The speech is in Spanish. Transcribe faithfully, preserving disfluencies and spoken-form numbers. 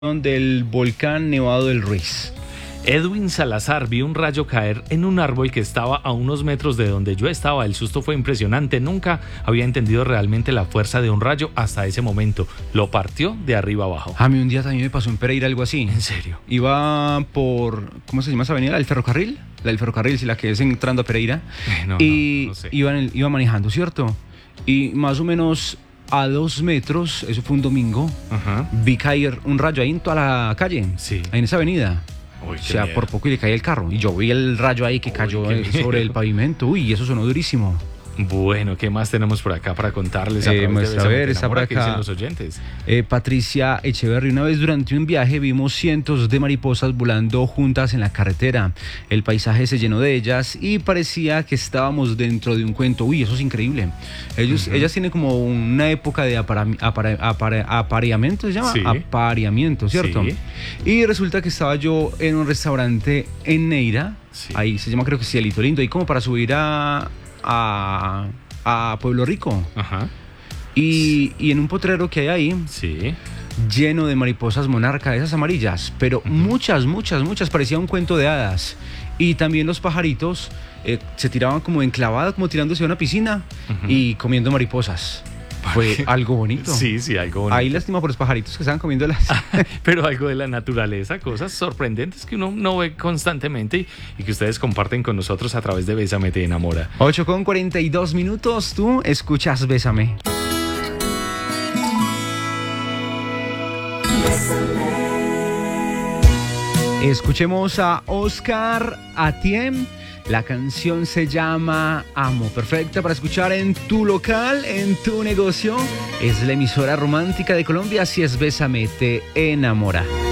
Del volcán Nevado del Ruiz. Edwin Salazar vio un rayo caer en un árbol que estaba a unos metros de donde yo estaba. El susto fue impresionante. Nunca había entendido realmente la fuerza de un rayo hasta ese momento. Lo partió de arriba abajo. A mí un día también me pasó en Pereira algo así. ¿En serio? Iba por, ¿cómo se llama esa avenida? ¿El ferrocarril? La del ferrocarril, si la que es entrando a Pereira. Eh, no, y no, no sé. iba, en el- iba manejando, ¿cierto? Y más o menos a dos metros, eso fue un domingo, Ajá. vi caer un rayo ahí en toda la calle. Sí. Ahí en esa avenida. Uy, O qué sea, miedo. por poco y le caía el carro. Y yo vi el rayo ahí que Uy, cayó qué eh, miedo. sobre el pavimento. Uy, y eso sonó durísimo. Bueno, ¿qué más tenemos por acá para contarles? A Eh, través de muestra, a Bésame, ver, te está por enamora, ¿qué acá. dicen los oyentes? Eh, Patricia Echeverry, una vez durante un viaje vimos cientos de mariposas volando juntas en la carretera. El paisaje se llenó de ellas y parecía que estábamos dentro de un cuento. Uy, eso es increíble. Ellos, Ujú. Ellas tienen como una época de apara- apara- apara- apareamiento, ¿se llama? Sí. Apareamiento, ¿cierto? Sí. Y resulta que estaba yo en un restaurante en Neira, Sí. ahí se llama creo que Cielito Lindo, ahí como para subir a, a, a Pueblo Rico. Ajá. Y, y en un potrero que hay ahí, Sí. lleno de mariposas monarca, esas amarillas, pero Ujú. muchas, muchas, muchas, parecía un cuento de hadas. Y también los pajaritos eh, se tiraban como enclavados, como tirándose a una piscina Ujú. y comiendo mariposas. Fue algo bonito. Sí, sí, algo bonito. Ahí lástima por los pajaritos que estaban comiendo las... Pero algo de la naturaleza, cosas sorprendentes que uno no ve constantemente y, y que ustedes comparten con nosotros a través de Bésame te enamora. ocho con cuarenta y dos minutos, tú escuchas Bésame. Escuchemos a Oscar Atiem. La canción se llama Amo. Perfecta para escuchar en tu local, en tu negocio. Es la emisora romántica de Colombia. Si es Bésame te enamora.